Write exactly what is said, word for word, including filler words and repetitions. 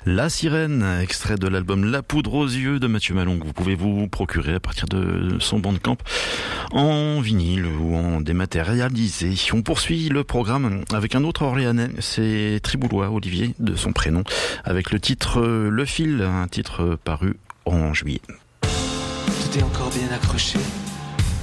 La Sirène, extrait de l'album La Poudre aux yeux de Mathieu Malon, que vous pouvez vous procurer à partir de son Bandcamp en vinyle ou en dématérialisé. On poursuit le programme avec un autre Orléanais, c'est Triboulois, Olivier de son prénom, avec le titre Le Fil, un titre paru en juillet. Tout est encore bien accroché.